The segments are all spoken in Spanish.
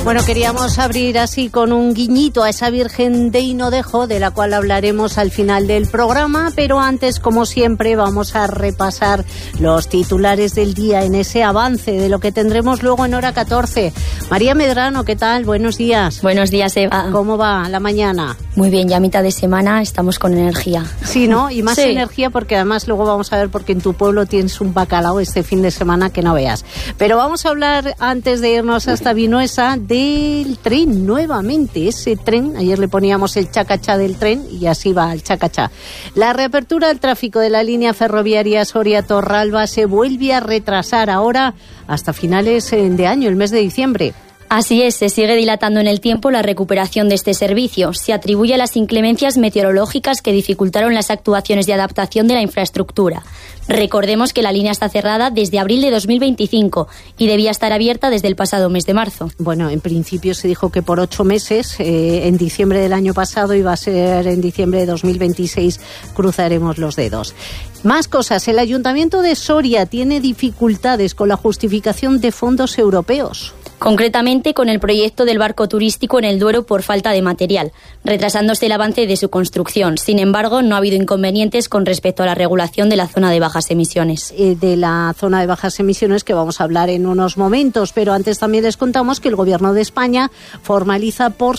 Bueno, queríamos abrir así con un guiñito a esa Virgen de Hinodejo, de la cual hablaremos al final del programa, pero antes, como siempre, vamos a repasar los titulares del día en ese avance de lo que tendremos luego en hora 14. María Medrano, ¿qué tal? Buenos días. Buenos días, Eva. ¿Cómo va la mañana? Muy bien, ya a mitad de semana estamos con energía. Sí, ¿no? Y más sí. Energía, porque además luego vamos a ver porque en tu pueblo tienes un bacalao este fin de semana que no veas. Pero vamos a hablar, antes de irnos hasta Vinuesa, del tren nuevamente. Ese tren, ayer le poníamos el chacachá del tren y así va el chacachá. La reapertura del tráfico de la línea ferroviaria Soria-Torralba se vuelve a retrasar ahora hasta finales de año, el mes de diciembre. Así es, se sigue dilatando en el tiempo la recuperación de este servicio. Se atribuye a las inclemencias meteorológicas que dificultaron las actuaciones de adaptación de la infraestructura. Recordemos que la línea está cerrada desde abril de 2025 y debía estar abierta desde el pasado mes de marzo. Bueno, en principio se dijo que por 8 meses, en diciembre del año pasado, iba a ser en diciembre de 2026, cruzaremos los dedos. Más cosas, el Ayuntamiento de Soria tiene dificultades con la justificación de fondos europeos. Concretamente con el proyecto del barco turístico en el Duero por falta de material, retrasándose el avance de su construcción. Sin embargo, no ha habido inconvenientes con respecto a la regulación de la zona de bajas emisiones. De la zona de bajas emisiones que vamos a hablar en unos momentos, pero antes también les contamos que el Gobierno de España formaliza por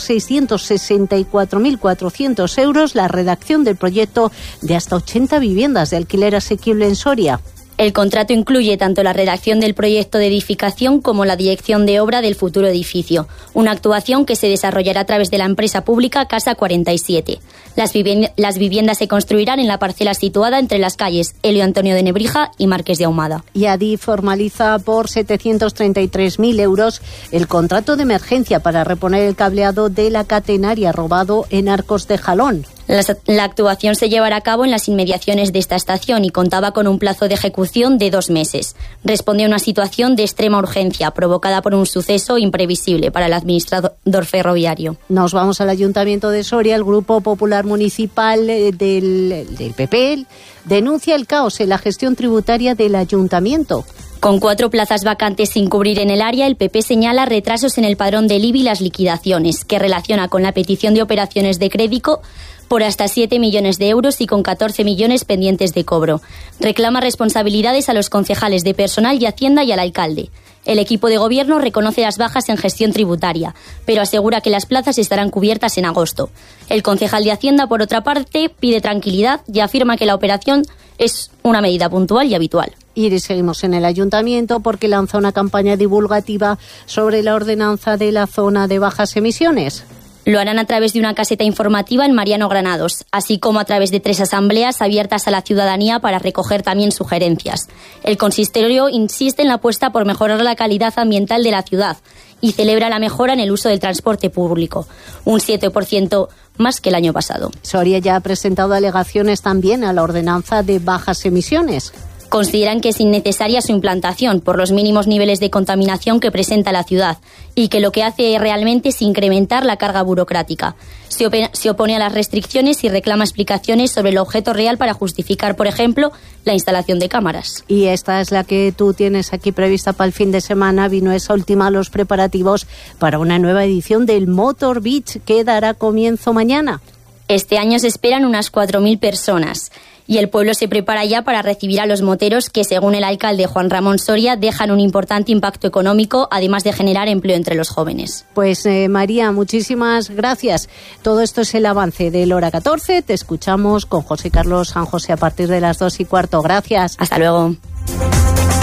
664.400 euros la redacción del proyecto de hasta 80 viviendas de alquiler asequible en Soria. El contrato incluye tanto la redacción del proyecto de edificación como la dirección de obra del futuro edificio, una actuación que se desarrollará a través de la empresa pública Casa 47. Las viviendas se construirán en la parcela situada entre las calles Elio Antonio de Nebrija y Marqués de Ahumada. Y Adif formaliza por 733.000 euros el contrato de emergencia para reponer el cableado de la catenaria robado en Arcos de Jalón. La actuación se llevará a cabo en las inmediaciones de esta estación y contaba con un plazo de ejecución de 2 meses. Responde a una situación de extrema urgencia provocada por un suceso imprevisible para el administrador ferroviario. Nos vamos al Ayuntamiento de Soria. El Grupo Popular Municipal del PP denuncia el caos en la gestión tributaria del Ayuntamiento. Con 4 plazas vacantes sin cubrir en el área, el PP señala retrasos en el padrón del IBI y las liquidaciones, que relaciona con la petición de operaciones de crédito por hasta 7 millones de euros y con 14 millones pendientes de cobro. Reclama responsabilidades a los concejales de personal y Hacienda y al alcalde. El equipo de gobierno reconoce las bajas en gestión tributaria, pero asegura que las plazas estarán cubiertas en agosto. El concejal de Hacienda, por otra parte, pide tranquilidad y afirma que la operación es una medida puntual y habitual. Y seguimos en el Ayuntamiento porque lanza una campaña divulgativa sobre la ordenanza de la zona de bajas emisiones. Lo harán a través de una caseta informativa en Mariano Granados, así como a través de 3 asambleas abiertas a la ciudadanía para recoger también sugerencias. El consistorio insiste en la apuesta por mejorar la calidad ambiental de la ciudad y celebra la mejora en el uso del transporte público, un 7% más que el año pasado. Soria ya ha presentado alegaciones también a la ordenanza de bajas emisiones. Consideran que es innecesaria su implantación por los mínimos niveles de contaminación que presenta la ciudad y que lo que hace realmente es incrementar la carga burocrática. Se opone a las restricciones y reclama explicaciones sobre el objeto real para justificar, por ejemplo, la instalación de cámaras. Y esta es la que tú tienes aquí prevista para el fin de semana. Vinuesa ultima los preparativos para una nueva edición del Motor Beach que dará comienzo mañana. Este año se esperan unas 4.000 personas. Y el pueblo se prepara ya para recibir a los moteros que, según el alcalde Juan Ramón Soria, dejan un importante impacto económico, además de generar empleo entre los jóvenes. Pues María, muchísimas gracias. Todo esto es el avance del hora 14. Te escuchamos con José Carlos San José a partir de las 2:15. Gracias. Hasta luego.